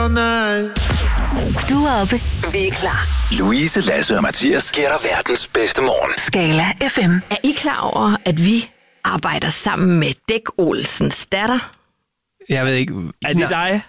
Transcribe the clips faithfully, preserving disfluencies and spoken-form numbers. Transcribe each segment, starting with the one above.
all night. Du er oppe. Vi er klar. Louise, Lasse og Mathias giver dig verdens bedste morgen. Skala F M. Er I klar over, at vi arbejder sammen med Dæk Olsens datter? Jeg ved ikke... Er det dig?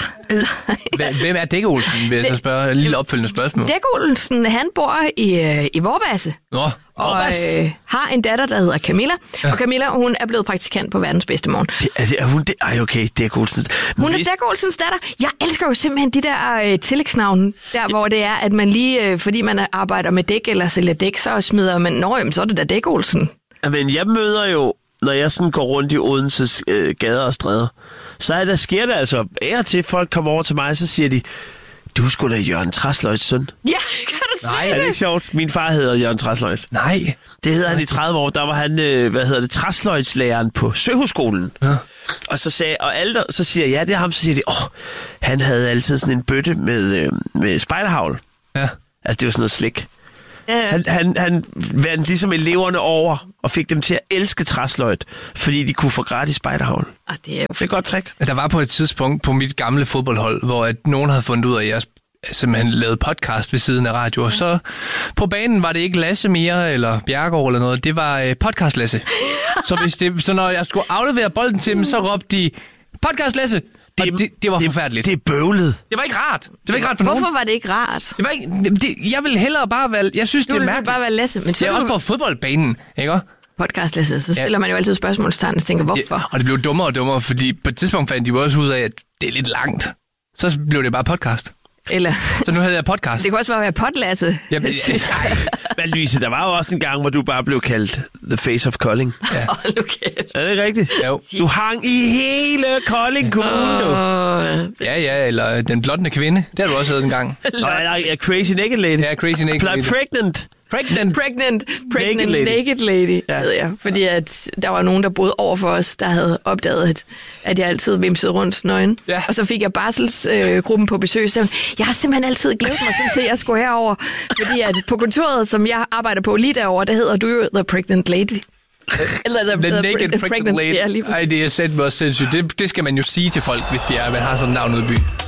Er... Hvem er Dæk Olsen, vil jeg så spørge? Et lille opfølgende spørgsmål. Dæk Olsen, han bor i, i Vorbasse. Nå, og øh, har en datter, der hedder Camilla. Ja. Og Camilla, hun er blevet praktikant på verdens bedste morgen. Det, er, det, er hun det? Ej, okay, Dæk Olsen. Hun er Dæk Olsens datter. Jeg elsker jo simpelthen de der øh, tillægsnavne, der hvor det er, at man lige, øh, fordi man arbejder med dæk eller sælger dæk, så smider man, nå jamen, så er det da Dæk Olsen. Men jeg møder jo, når jeg sådan går rundt i Odenses øh, gader og stræder, så er der, sker det altså af til, folk kommer over til mig, så siger de, du er sgu da Jørgen Træsløjts søn. Ja, kan du se Nej, det? er det ikke sjovt? Min far hedder Jørgen Træsløjt. Nej. Det hedder han i tredive år. Der var han, øh, hvad hedder det, Træsløjtslæreren på Søhusskolen. Ja. Og så sagde, og alle der, så siger jeg, ja, det er ham, så siger de, åh, han havde altid sådan en bøtte med, øh, med spejderhavl. Ja. Altså, det var sådan noget slik. Ja. Han, han, han vandt ligesom eleverne over og fik dem til at elske træsløjt, fordi de kunne få gratis spejderhavl. Ah, det er jo Det er et godt trick. Der var på et tidspunkt på mit gamle fodboldhold, hvor at nogen havde fundet ud af, at jeg simpelthen lavede podcast ved siden af radio. Og så på banen var det ikke Lasse mere, eller Bjergård eller noget. Det var øh, podcast Lasse. så, hvis det, så når jeg skulle aflevere bolden til dem, så råbte de, podcast Lasse! Det, det, det var det, forfærdeligt. Det er bøvlet. Det var ikke rart. Det var ikke rart for Hvorfor nogen. var det ikke rart? Det var ikke, det, jeg vil hellere bare være... Jeg synes, Du det er ville mærkeligt. bare være Lasse. Men så Det er også på fodboldbanen, ikke også? podcast Lasse, så stiller ja. man jo altid spørgsmålstegn og tænker, hvorfor? Ja, og det blev dummere og dummere, fordi på et tidspunkt fandt de jo også ud af, at det er lidt langt. Så blev det bare podcast. Eller... Så nu havde jeg podcast. Det kunne også være podlasse. Jamen, Ej, men Louise, der var jo også en gang, hvor du bare blev kaldt The Face of Kolding. Ja. Hold nu kæft. Er det ikke rigtigt? Jo. Du hang i hele Kolding Kommune, du. Åh, Ja, ja, eller Den Blondende Kvinde. Det har du også hedder en gang. Nå, er der Crazy Naked Lady? Ja, Crazy Naked Lady. Pregnant. Pregnant. Pregnant, pregnant Naked naked lady. lady, lady Ja. ja. ved jeg. Fordi at der var nogen, der boede over for os, der havde opdaget, at, at jeg altid vimsede rundt nøgen. Ja. Og så fik jeg barselsgruppen øh, på besøg, så jeg har simpelthen altid glædet mig sådan til, at jeg skulle herover. Fordi at på kontoret, som jeg arbejder på lige derovre, der hedder du jo The Pregnant Lady. Eller The, The the Naked pre- Pregnant Lady. Ja, lige præcis. Ej, det er sæt mig også sindssygt. Det, det skal man jo sige til folk, hvis de er, man har sådan et navn ude i by.